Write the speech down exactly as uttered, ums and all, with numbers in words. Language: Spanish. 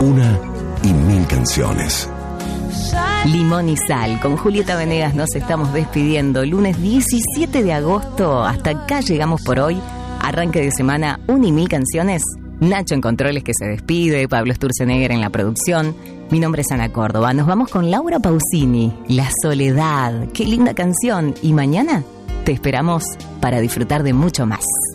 Una y mil canciones. Limón y Sal, con Julieta Venegas nos estamos despidiendo. Lunes diecisiete de agosto, hasta acá llegamos por hoy. Arranque de semana, una y mil canciones. Nacho en controles que se despide, Pablo Sturzenegger en la producción. Mi nombre es Ana Córdoba. Nos vamos con Laura Pausini, La Soledad. Qué linda canción. Y mañana te esperamos para disfrutar de mucho más.